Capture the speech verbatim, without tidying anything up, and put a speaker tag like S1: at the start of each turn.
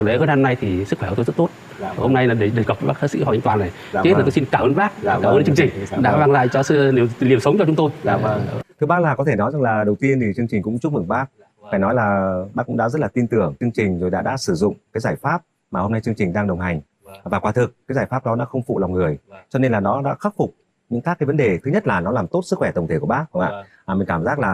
S1: Lễ hơn năm nay thì sức khỏe của tôi rất tốt.
S2: Dạ,
S1: hôm nay là để đề cập với bác sĩ Hoàng Anh Toàn này.
S2: Dạ,
S1: Thế là
S2: vâng.
S1: tôi xin cảm ơn bác,
S2: Dạ,
S1: cảm
S2: vâng.
S1: ơn chương trình
S2: Dạ,
S1: đã
S2: vâng.
S1: mang lại cho sự liều, liều sống cho chúng tôi.
S2: Dạ, vâng. Thưa bác là có thể nói rằng là đầu tiên thì chương trình cũng chúc mừng bác. Phải nói là bác cũng đã rất là tin tưởng chương trình rồi đã đã sử dụng cái giải pháp mà hôm nay chương trình đang đồng hành. Và quả thực cái giải pháp đó nó không phụ lòng người, cho nên là nó đã khắc phục những các cái vấn đề. Thứ nhất là nó làm tốt sức khỏe tổng thể của bác, không ạ? À, mình cảm giác là